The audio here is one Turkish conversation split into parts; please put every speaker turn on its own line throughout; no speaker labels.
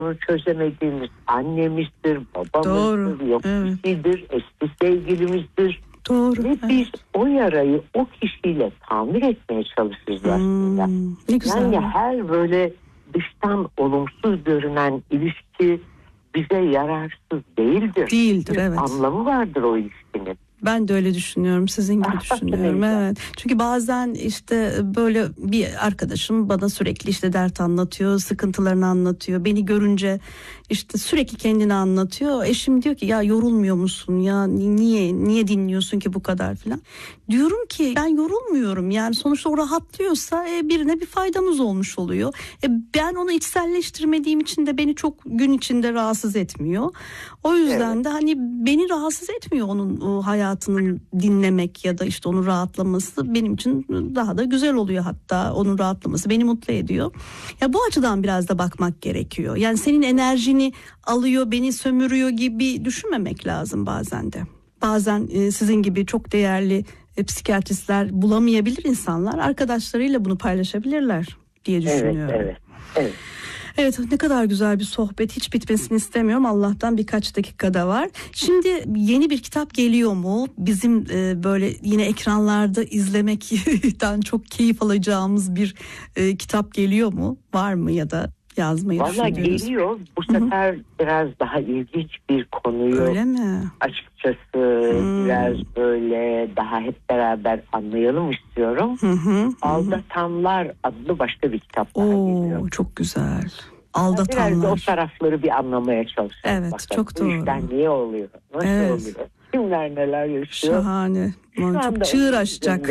çözemediğimiz annemizdir, babamızdır,
Doğru,
yok
evet.
kişidir, eski sevgilimizdir.
Doğru.
Ve
Evet.
biz o yarayı o kişiyle tamir etmeye çalışırız aslında.
Ne güzel.
Yani her böyle dıştan olumsuz görünen ilişki bize yararsız değildir.
Değildir,
Bir
evet.
anlamı vardır o ilişkinin.
Ben de öyle düşünüyorum. Sizin gibi düşünüyorum. Evet. Çünkü bazen işte böyle bir arkadaşım bana sürekli işte dert anlatıyor, sıkıntılarını anlatıyor. Beni görünce işte sürekli kendini anlatıyor. Eşim diyor ki ya yorulmuyor musun? Ya niye dinliyorsun ki bu kadar filan? Diyorum ki ben yorulmuyorum. Yani sonuçta o rahatlıyorsa birine bir faydamız olmuş oluyor. Ben onu içselleştirmediğim için de beni çok gün içinde rahatsız etmiyor. O yüzden de hani beni rahatsız etmiyor onun o hayatının dinlemek ya da işte onun rahatlaması benim için daha da güzel oluyor, hatta onun rahatlaması beni mutlu ediyor. Ya bu açıdan biraz da bakmak gerekiyor. Yani senin enerjini alıyor, beni sömürüyor gibi düşünmemek lazım bazen de. Bazen sizin gibi çok değerli psikiyatristler bulamayabilir insanlar, arkadaşlarıyla bunu paylaşabilirler diye düşünüyorum.
Evet.
Evet, ne kadar güzel bir sohbet, hiç bitmesini istemiyorum. Allah'tan birkaç dakikada var. Şimdi yeni bir kitap geliyor mu? Bizim böyle yine ekranlarda izlemekten çok keyif alacağımız bir kitap geliyor mu? Var mı ya da yazmayı düşünüyoruz?
Valla geliyor. Bu sefer biraz daha ilginç bir konuyu.
Öyle mi?
Açıkçası biraz böyle daha hep beraber anlayalım istiyorum. Aldatanlar adlı başka bir kitap daha geliyor.
Çok güzel.
Biraz da o
Aldatanlar.
tarafları bir anlamaya çalışalım.
Evet,
bakalım.
çok
Bu
doğru.
işten niye oluyor? Nasıl oluyor? Kimler neler yaşıyor?
Şahane. Çok çığır açacak.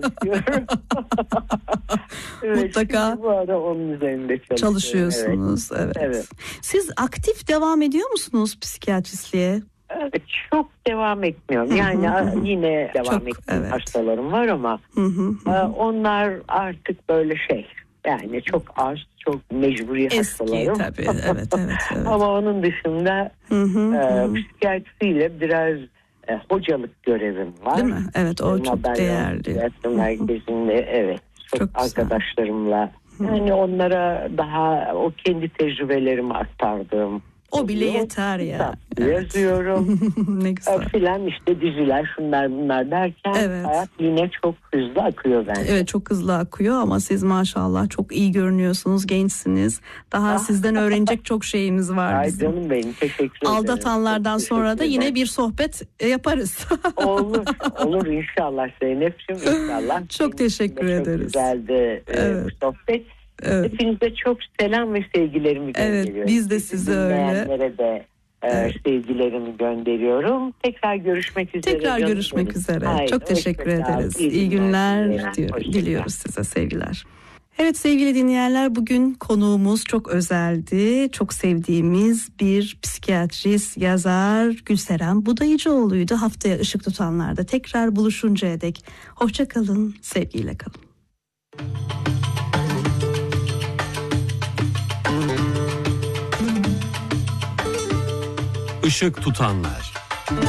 Evet,
mutlaka
bu ara onun üzerinde
çalışıyorsunuz. Evet. Siz aktif devam ediyor musunuz psikiyatristliğe?
Evet, çok devam etmiyorum. Yani yine devam ettiğim hastalarım var ama onlar artık böyle yani çok az, çok mecburi hastalarım.
Eski tabii. Evet.
Ama onun dışında psikiyatriyle biraz hocalık görevim var.
Değil mi? Evet, o çok değerli.
Psikiyatri merkezinde çok arkadaşlarımla yani onlara daha o kendi tecrübelerimi aktardığım.
O bile yeter ya.
Yazıyorum.
Ne güzel.
Filan işte diziler şunlar bunlar derken hayat yine çok hızlı akıyor bence.
Evet, çok hızlı akıyor ama siz maşallah çok iyi görünüyorsunuz, gençsiniz. Daha sizden öğrenecek çok şeyimiz var bizim.
Ay canım benim, teşekkür ederim.
Aldatanlardan sonra da yine bir sohbet yaparız.
Olur inşallah Zeynep'ciğim, inşallah.
Çok teşekkür ederiz.
Çok güzeldi bu sohbet. Evet. Hepinize çok selam ve sevgilerimi gönderiyorum.
Evet, biz de size öyle.
Dinleyenlere de sevgilerimi gönderiyorum. Tekrar görüşmek üzere.
Hayır, çok teşekkür ederiz. İyi günler diliyoruz size, sevgiler. Evet sevgili dinleyenler, bugün konuğumuz çok özeldi. Çok sevdiğimiz bir psikiyatrist, yazar Gülseren Budayıcıoğlu'ydu. Haftaya Işık Tutanlar'da tekrar buluşuncaya dek hoşça kalın, sevgiyle kalın.
Işık Tutanlar.